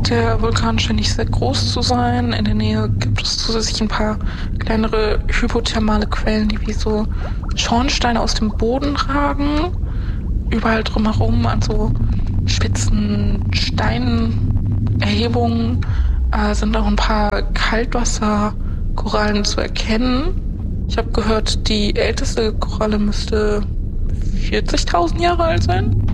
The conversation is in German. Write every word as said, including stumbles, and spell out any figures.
Der Vulkan scheint nicht sehr groß zu sein. In der Nähe gibt es zusätzlich ein paar kleinere hypothermale Quellen, die wie so Schornsteine aus dem Boden ragen. Überall drumherum an so spitzen Steinerhebungen äh, sind auch ein paar Kaltwasserkorallen zu erkennen. Ich habe gehört, die älteste Koralle müsste vierzigtausend Jahre alt sein.